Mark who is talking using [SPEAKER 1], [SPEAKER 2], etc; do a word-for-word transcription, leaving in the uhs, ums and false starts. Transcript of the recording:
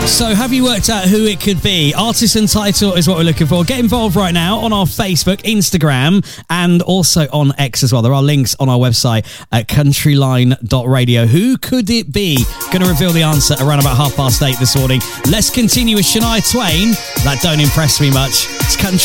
[SPEAKER 1] So have you worked out who it could be? Artist and title is what we're looking for. Get involved right now on our Facebook, Instagram, and also on X as well. There are links on our website at countryline dot radio. Who could it be? Going to reveal the answer around about half past eight this morning. Let's continue with Shania Twain. That don't impress me much. It's Country